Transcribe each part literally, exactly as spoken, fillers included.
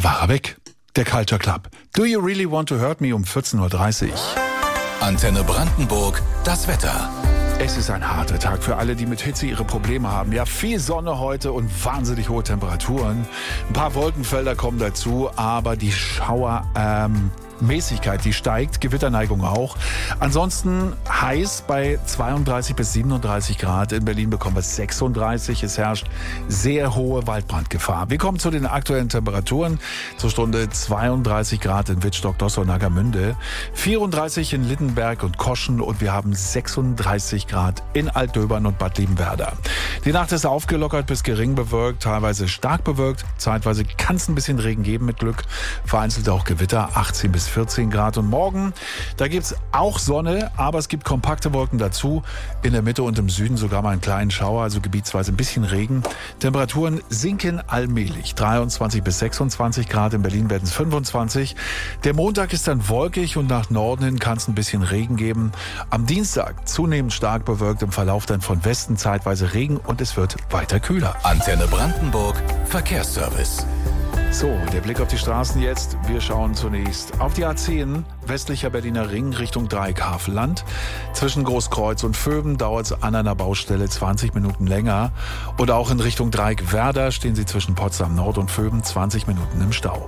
Da war er weg. Der Culture Club. Do you really want to hurt me um vierzehn Uhr dreißig? Antenne Brandenburg, das Wetter. Es ist ein harter Tag für alle, die mit Hitze ihre Probleme haben. Ja, viel Sonne heute und wahnsinnig hohe Temperaturen. Ein paar Wolkenfelder kommen dazu, aber die Schauer, ähm, Mäßigkeit, die steigt, Gewitterneigung auch. Ansonsten heiß bei zweiunddreißig bis siebenunddreißig Grad. In Berlin bekommen wir sechsunddreißig. Es herrscht sehr hohe Waldbrandgefahr. Wir kommen zu den aktuellen Temperaturen. Zur Stunde zweiunddreißig Grad in Wittstock, Dossau und Neckarmünde, vierunddreißig in Littenberg und Koschen und wir haben sechsunddreißig Grad in Altdöbern und Bad Liebenwerda. Die Nacht ist aufgelockert bis gering bewölkt, teilweise stark bewölkt. Zeitweise kann es ein bisschen Regen geben mit Glück. Vereinzelt auch Gewitter, achtzehn bis vierzehn Grad. Und morgen, da gibt's auch Sonne, aber es gibt kompakte Wolken dazu. In der Mitte und im Süden sogar mal einen kleinen Schauer, also gebietsweise ein bisschen Regen. Temperaturen sinken allmählich. dreiundzwanzig bis sechsundzwanzig Grad, in Berlin werden es fünfundzwanzig. Der Montag ist dann wolkig und nach Norden hin kann es ein bisschen Regen geben. Am Dienstag zunehmend stark bewölkt, im Verlauf dann von Westen zeitweise Regen und es wird weiter kühler. Antenne Brandenburg, Verkehrsservice. So, der Blick auf die Straßen jetzt. Wir schauen zunächst auf die A zehn, westlicher Berliner Ring Richtung Dreieck-Havelland. Zwischen Großkreuz und Vöben dauert es an einer Baustelle zwanzig Minuten länger. Und auch in Richtung Dreieck-Werder stehen Sie zwischen Potsdam Nord und Vöben zwanzig Minuten im Stau.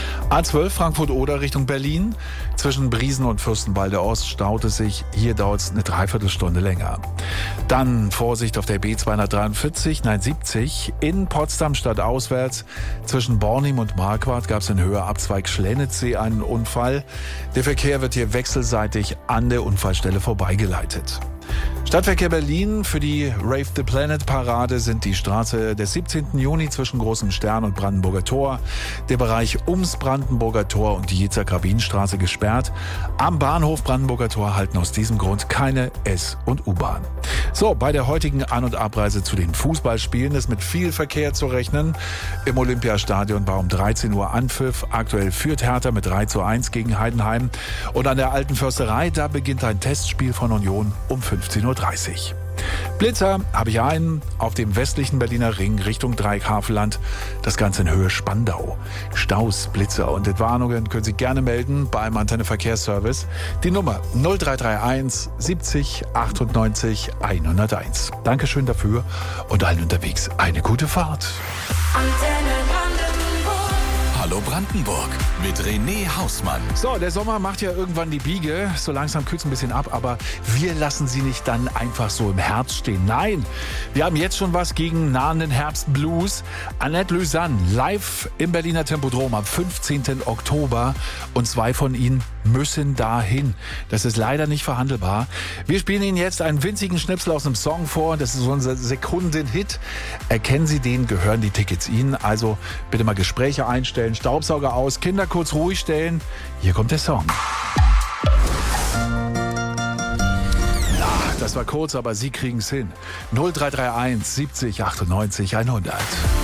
A zwölf Frankfurt-Oder Richtung Berlin. Zwischen Briesen und Fürstenwalde Ost staut es sich. Hier dauert es eine Dreiviertelstunde länger. Dann Vorsicht auf der B zweihundertdreiundvierzig, nein siebzig, in Potsdam stadtauswärts. Zwischen Bornim und Marquardt gab es in Höhe Abzweig Schlenitzsee einen Unfall. Der Verkehr wird hier wechselseitig an der Unfallstelle vorbeigeleitet. Stadtverkehr Berlin. Für die Rave the Planet Parade sind die Straße des siebzehnten Juni zwischen Großem Stern und Brandenburger Tor, der Bereich ums Brandenburger Tor und die Jezer Grabinstraße gesperrt. Am Bahnhof Brandenburger Tor halten aus diesem Grund keine S- und U-Bahn. So, bei der heutigen An- und Abreise zu den Fußballspielen ist mit viel Verkehr zu rechnen. Im Olympiastadion war um dreizehn Uhr Anpfiff. Aktuell führt Hertha mit drei zu eins gegen Heidenheim. Und an der Alten Försterei, da beginnt ein Testspiel von Union um fünfzehn Uhr dreißig. Blitzer habe ich einen auf dem westlichen Berliner Ring Richtung Dreieck-Havelland. Das Ganze in Höhe Spandau. Staus, Blitzer und Entwarnungen können Sie gerne melden beim Antenne Verkehrsservice. Die Nummer null drei drei eins siebzig achtundneunzig hunderteins. Dankeschön dafür und allen unterwegs eine gute Fahrt. Antenne Brandenburg. Hallo Brandenburg mit René Hausmann. So, der Sommer macht ja irgendwann die Biege. So langsam kühlt es ein bisschen ab, aber wir lassen sie nicht dann einfach so im Herbst stehen. Nein, wir haben jetzt schon was gegen nahenden Herbstblues. Annette Lausanne live im Berliner Tempodrom am fünfzehnten Oktober und zwei von ihnen müssen dahin. Das ist leider nicht verhandelbar. Wir spielen Ihnen jetzt einen winzigen Schnipsel aus einem Song vor. Das ist unser Sekunden-Hit. Erkennen Sie den, gehören die Tickets Ihnen. Also bitte mal Gespräche einstellen, Staubsauger aus, Kinder kurz ruhig stellen. Hier kommt der Song. Das war kurz, aber Sie kriegen es hin. null drei drei eins siebzig achtundneunzig hundert.